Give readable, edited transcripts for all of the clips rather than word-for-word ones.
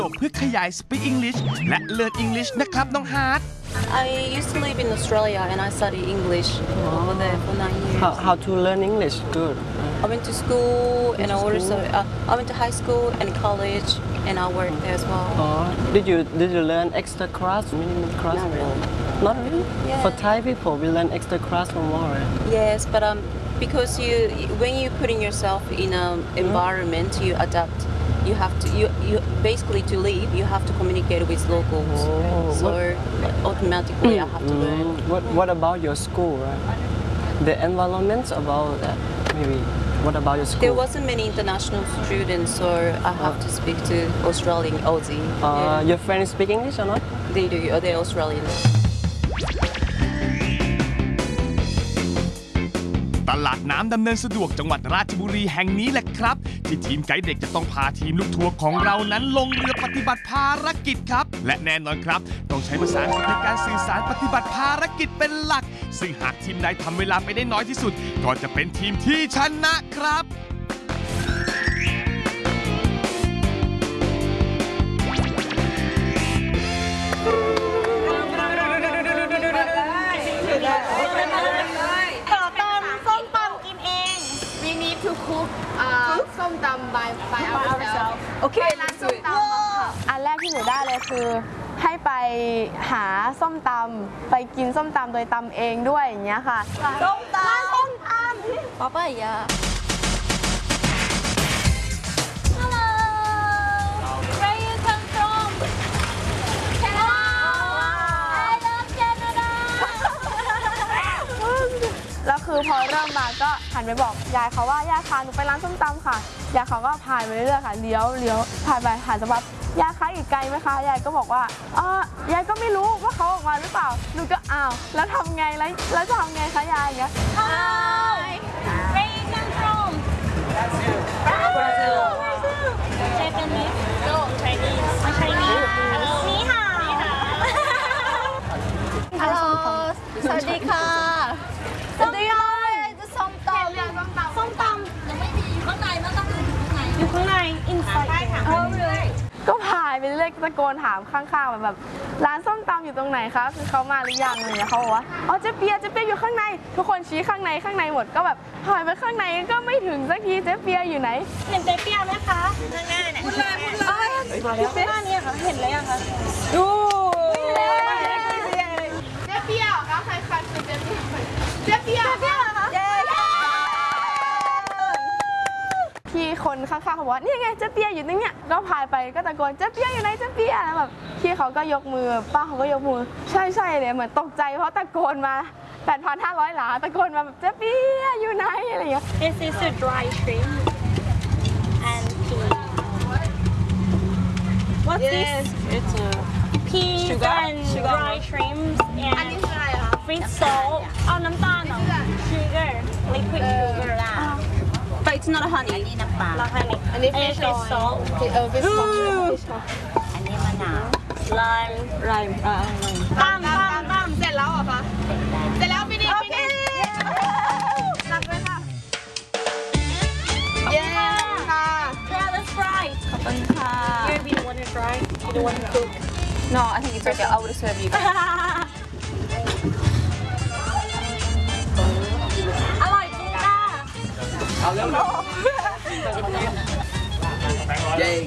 เพื่อขยาย Speak English และ Learn English นะครับน้องฮาร์ด I used to live in Australia and I studied English over there for 9 years. How to learn English? Good. I went to school and I also I went to high school and college and I worked there as well. Did you learn extra class, minimum class? Not really. Not really. Yeah. For Thai people, we learn extra class for more. Yes, but because when you putting yourself in an environment, you adapt. You have to you basically to live. You have to communicate with locals. So automatically, I have to learn. What about your school? Right? The environment about that, maybe. What about your school? There wasn't many international students, so I have to speak to Australian Aussie. Your friends speak English or not? They do. They're Australian. ตลาดน้ำดำเนินสะดวกจังหวัดราชบุรีแห่งนี้แหละครับที่ทีมไกด์เด็กจะต้องพาทีมลูกทัวร์ของเรานั้นลงเรือปฏิบัติภารกิจครับและแน่นอนครับต้องใช้ภาษาอังกฤษในการสื่อสารปฏิบัติภารกิจเป็นหลักซึ่งหากทีมใดทำเวลาไปได้น้อยที่สุดก็จะเป็นทีมที่ชนะครับส้มตำ by ourselves โอเคร้านส้มตำค่ะอันแรกที่หนูได้เลยคือให้ไปหาส้มตำไปกินส้มตำโดยตำเองด้วยอย่างเงี้ยค่ะส้มตำป๊าป้ายา Hello where you come from Canada I love Canada แล้วคือพอเริ่มมาก็หันไปบอกยายเขาว่ายายคะหนูไปร้านส้มตำค่ะยายเขาก็พายไปเรื่อยๆค่ะเลี้ยวพายไปหาจังหวัดยายคะอีกไกลไหมคะยายก็บอกว่ายายก็ไม่รู้ว่าเขาออกมาหรือเปล่าหนูก็อ้าวแล้วทำไงแล้วจะทำไงคะยายอย่างเงี้ย Hi where you come from Brazil Japanese no Chinese Chinese Hello 你好 Hello สวัสดีค่ะสวัสดีค่ะส้มตำส้มตำยังไม่มีอยู่ข้างในมันต้องอยู่ข้างใน inside ก็พายไปเรื่อยตะโกนถามข้างๆแบบร้านส้มตำอยู่ตรงไหนคะคือเขามาหรือยังอะไรเงี้ยเขาบอกว่าอ๋อเจ๊เปียอยู่ข้างในทุกคนชี้ข้างในหมดก็แบบพายไปข้างในก็ไม่ถึงสักทีเจ๊เปียอยู่ไหนเห็นเจ๊เปียไหมคะข้างหน้าเนี่ยพูดเลยมาแล้วข้างหน้านี่ค่ะเห็นเลยยังคะดูเจ๊เปียคะใครคือเจ๊เปียคะพี่คนข้างๆเขาบอกว่านี่ไงเจ๊เปียอยู่ตรงเนี้ยก็พายไปก็ตะโกนเจ๊เปียอยู่ไหนเจ๊เปียแล้วแบบพี่เขาก็ยกมือป้าเขาก็ยกมือใช่เลยเหมือนตกใจเพราะตะโกนมา 8,500 หลาตะโกนมาแบบเจ๊เปียอยู่ไหนอะไรอย่างเงี้ย This is a dry shrimp and pea What's this? It's a Peas and dry shrimps and fish salt เอาน้ำตาลเหรอ Sugar liquid sugar ล่ะ But it's not honey อันนี้น้ำปลาแล้วhoney อันนี้ fish salt อันนี้มะนาว lime ตั้มเสร็จแล้วเหรอคะเสร็จแล้วพี่ดิตักเลยค่ะเย้ค่ะ Yeah let's fry ขอบคุณค่ะ Here we don't want to fry you don't want to cook No I think it's okay I would serve you guys อร่อยจริงค่ะเอาเร็วเย้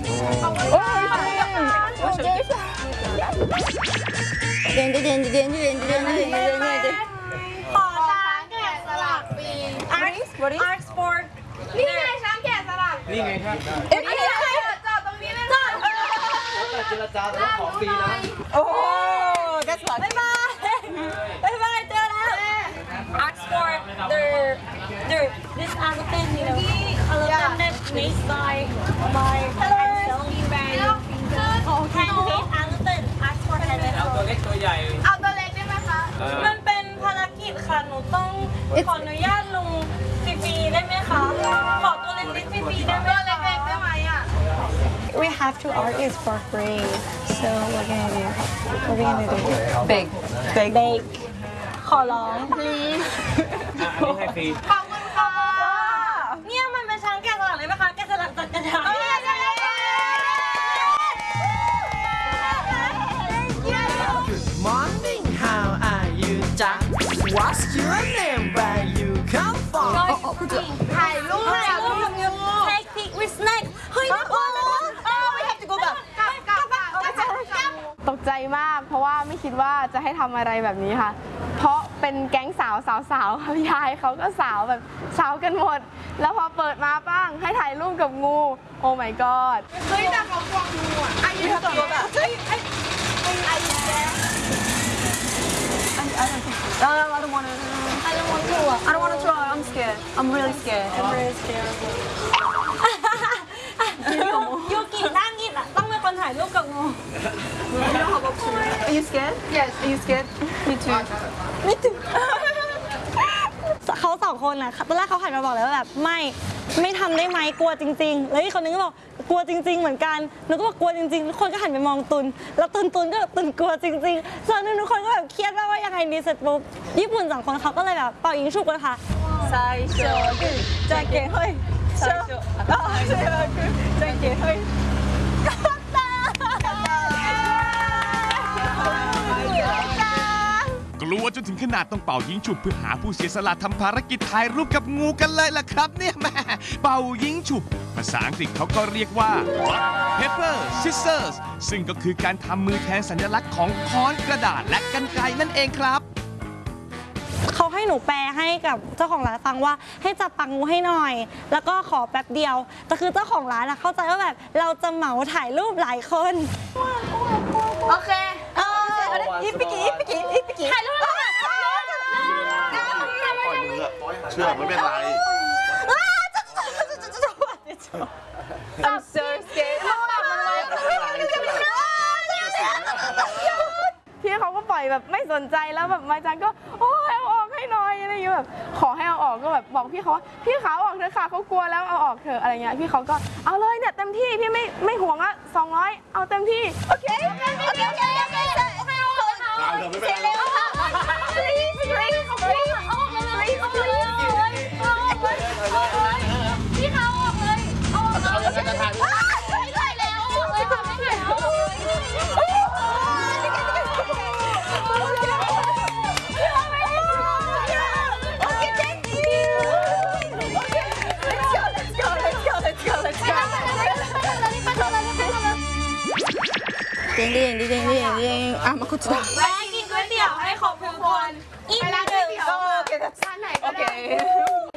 ขอช้างแกะสลักปี Art Sport นี่ไงช้างแกะสลักนี่ไงครับนี่ไงจอดตรงนี้เลยจอดเจรจาแล้วของฟรีนะโอ้แกสลักบ๊ายบายเจอแล้ว Art Sport this elephant you know elephant that made by handmade elephant Art Sport handmade เอาตัวเล็กตัวใหญ่เอาตัวเล็กได้ไหมคะมันเป็นภารกิจค่ะหนูต้องขออนุญาตลงฟรีๆได้ไหมคะขอตัวเล็กๆฟรีๆได้ไหมตัวเล็กๆได้ไหมอ่ะ We have to art is for free so we're gonna do bake ขอร้อง please อันนี้ให้ฟรีขอบคุณค่ะเนี่ยมันเป็นช้างแกะสลักเลยไหมคะแกะสลักจากกระดาษ What's your name? Where you come from? ถ่ายรูปกับงู Take pic with snake เฮ้ยน่ากลัวนะ we have to go back ตกใจมากเพราะว่าไม่คิดว่าจะให้ทำอะไรแบบนี้ค่ะ เพราะเป็นแก๊งสาวค่ะยายเขาก็สาวแบบสาวกันหมด แล้วพอเปิดมาป้างให้ถ่ายรูปกับงู โอ้ my god เฮ้ยแต่เขากลัวงูอ่ะอายุเท่าไหร่แบบเฮ้ยไอ้I don't want to. I don't want to try. I'm scared. I'm really scared. I'm really scared. ยูกินั่งกินอ่ะต้องเป็นคนถ่ายรูปกับงู Are you scared? Yes. Are you scared? Me too. เขาสองคนอ่ะตอนแรกเขาหันมาบอกเลยว่าแบบไม่ทำได้ไหมกลัวจริงๆแล้วอีกคนนึงก็บอกกลัวจริงๆเหมือนกันหนูก็บอกกลัวจริงๆทุกคนก็หันไปมองตุนแล้วตุนก็ตุนกลัวจริงๆส่วนทุกคนก็แบบเครียดว่ายังไงดีเสร็จปุ๊บญี่ปุ่นสองคนเขาก็เลยแบบเป่ายิงฉุบกันค่ะไซโชกุใจเก๋เฮ้ยไซโชกุใจเก๋เฮ้ยกลัวจนถึงขนาดต้องเป่ายิงฉุบเพื่อหาผู้เสียสละทำภารกิจถ่ายรูปกับงูกันเลยล่ะครับเนี่ยแม่เป่ายิงฉุบภาษาอังกฤษเขาก็เรียกว่า rock paper scissors ซึ่งก็คือการทำมือแทนสัญลักษณ์ของค้อนกระดาษและกรรไกรนั่นเองครับเขาให้หนูแปลให้กับเจ้าของร้านฟังว่าให้จับปากงูให้หน่อย แล้วก็ขอแป๊บเดียวแต่คือเจ้าของร้านเข้าใจว่าแบบเราจะเหมาถ่ายรูปหลายคนโอเคอีปิกิถ่ายรูปแล้วค่ะปล่อยมือเชื่อไม่เป็นไร I'm so scared พี่เขาก็ปล่อยแบบไม่สนใจแล้วแบบมาจังก็โอ้ยเอาออกให้หน่อยอะไรอย่างเงี้ยแบบขอให้เอาออกก็แบบบอกพี่เขาว่าพี่ขาเอาออกเถอะค่ะเขากลัวแล้วเอาออกเถอะอะไรเงี้ยพี่เขาก็เอาเลยเนี่ยเต็มที่พี่ไม่ห่วงอ่ะ200เอาเต็มที่โอเคพี่เขาออกเลยเอาออกเลยไม่ได้แล้วไม่ได้แล้วเด้งมาคุยกันแวะกินก๋วยเตี๋ยวให้ครบทุกคนอีกหนึ่งโอเค